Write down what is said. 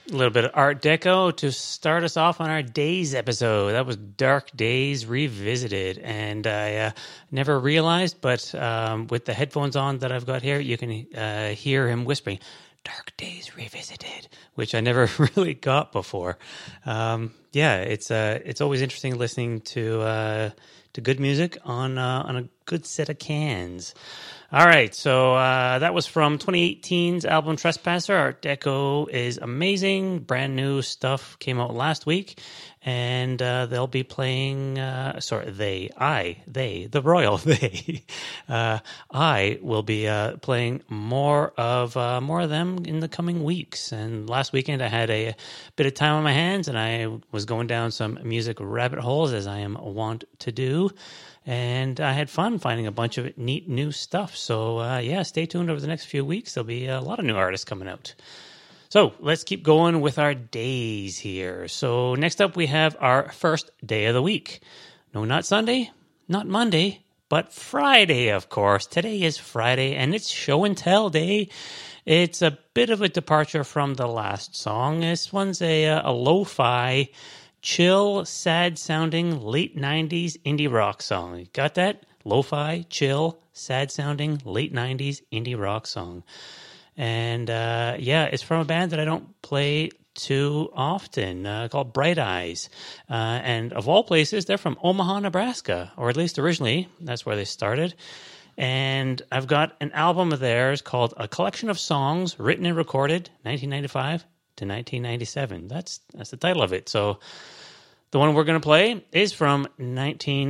A little bit of Art Deco to start us off on our Days episode. That was Dark Days Revisited. And I never realized, but with the headphones on that I've got here, you can hear him whispering, Dark Days Revisited, which I never really got before. It's always interesting listening to good music on a good set of cans. All right, so that was from 2018's album Trespasser. Art Deco is amazing. Brand new stuff came out last week, and they'll be playing, the royal they. I will be playing more of them in the coming weeks. And last weekend I had a bit of time on my hands, and I was going down some music rabbit holes, as I am wont to do. And I had fun finding a bunch of neat new stuff. So, stay tuned over the next few weeks. There'll be a lot of new artists coming out. So, let's keep going with our days here. So, next up we have our first day of the week. No, not Sunday, not Monday, but Friday, of course. Today is Friday, and it's Show and Tell Day. It's a bit of a departure from the last song. This one's a lo-fi, chill, sad-sounding, late 90s indie rock song. You got that? Lo-fi, chill, sad-sounding, late 90s indie rock song. And, it's from a band that I don't play too often, called Bright Eyes. And of all places, they're from Omaha, Nebraska, or at least originally, that's where they started. And I've got an album of theirs called A Collection of Songs Written and Recorded, 1995 to 1997. That's the title of it. So the one we're going to play is from